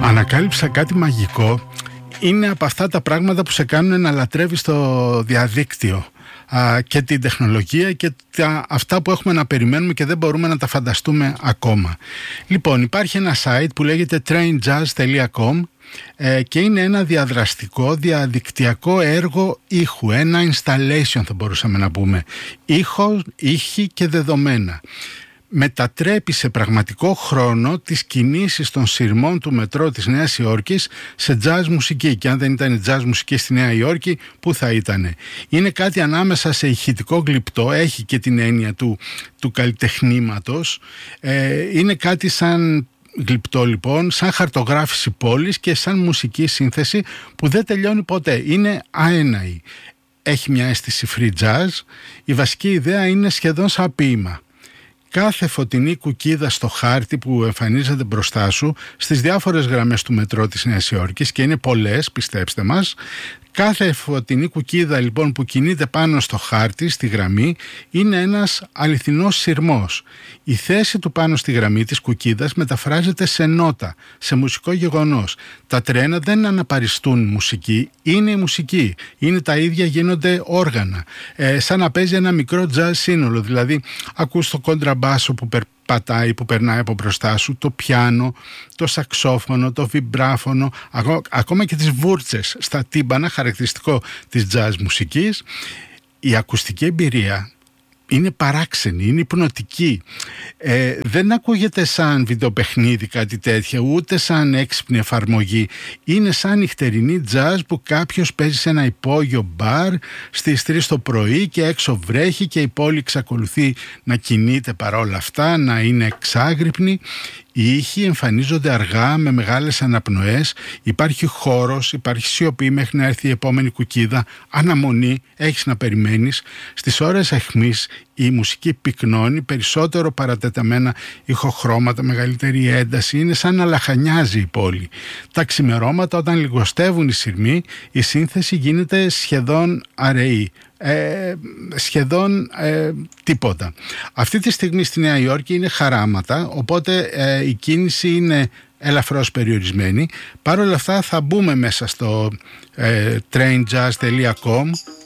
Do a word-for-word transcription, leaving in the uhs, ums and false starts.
Ανακάλυψα κάτι μαγικό. Είναι από αυτά τα πράγματα που σε κάνουν να λατρεύεις το διαδίκτυο α, και την τεχνολογία και τα, αυτά που έχουμε να περιμένουμε και δεν μπορούμε να τα φανταστούμε ακόμα. Λοιπόν, υπάρχει ένα site που λέγεται train jazz τελεία com ε, και είναι ένα διαδραστικό διαδικτυακό έργο ήχου, ένα installation θα μπορούσαμε να πούμε, ήχο, ήχη και δεδομένα. Μετατρέπει σε πραγματικό χρόνο τις κινήσεις των σειρμών του μετρό της Νέας Υόρκης σε jazz μουσική. Και αν δεν ήταν jazz μουσική στη Νέα Υόρκη, πού θα ήτανε? Είναι κάτι ανάμεσα σε ηχητικό γλυπτό, έχει και την έννοια του, του καλλιτεχνήματος. Ε, είναι κάτι σαν γλυπτό λοιπόν, σαν χαρτογράφηση πόλης και σαν μουσική σύνθεση που δεν τελειώνει ποτέ. Είναι αέναη. Έχει μια αίσθηση free jazz. Η βασική ιδέα είναι σχεδόν σαν ποίημα. Κάθε φωτεινή κουκίδα στο χάρτη που εμφανίζεται μπροστά σου στις διάφορες γραμμές του μετρό της Νέας Υόρκης, και είναι πολλές, πιστέψτε μας, κάθε φωτεινή κουκίδα λοιπόν που κινείται πάνω στο χάρτη, στη γραμμή, είναι ένας αληθινός σειρμός. Η θέση του πάνω στη γραμμή της κουκίδας μεταφράζεται σε νότα, σε μουσικό γεγονός. Τα τρένα δεν αναπαριστούν μουσική, είναι η μουσική. Είναι τα ίδια, γίνονται όργανα. Ε, σαν να παίζει ένα μικρό jazz σύνολο. Δηλαδή, ακούς το κοντραμπάσο που περπατάει, που περνάει από μπροστά σου, το πιάνο, το σαξόφωνο, το βιμπράφωνο, ακόμα και τις βούρτσες στα τύμπανα, χαρακτηριστικό της jazz μουσικής. Η ακουστική εμπειρία είναι παράξενη, είναι υπνοτική. Ε, δεν ακούγεται σαν βιντεοπαιχνίδι κάτι τέτοιο, ούτε σαν έξυπνη εφαρμογή. Είναι σαν νυχτερινή jazz που κάποιος παίζει σε ένα υπόγειο μπαρ στις τρεις το πρωί και έξω βρέχει και η πόλη εξακολουθεί να κινείται παρόλα αυτά, να είναι εξάγρυπνη. Οι ήχοι εμφανίζονται αργά με μεγάλες αναπνοές, υπάρχει χώρος, υπάρχει σιωπή μέχρι να έρθει η επόμενη κουκίδα, αναμονή, έχεις να περιμένεις. Στις ώρες αιχμής η μουσική πυκνώνει, περισσότερο παρατεταμένα ηχοχρώματα, μεγαλύτερη ένταση, είναι σαν να λαχανιάζει η πόλη. Τα ξημερώματα, όταν λιγοστεύουν οι σειρμοί, η σύνθεση γίνεται σχεδόν αραιή. Ε, σχεδόν ε, τίποτα. Αυτή τη στιγμή στη Νέα Υόρκη είναι χαράματα, οπότε ε, η κίνηση είναι ελαφρώς περιορισμένη. Παρ' όλα αυτά θα μπούμε μέσα στο ε, train jazz τελεία com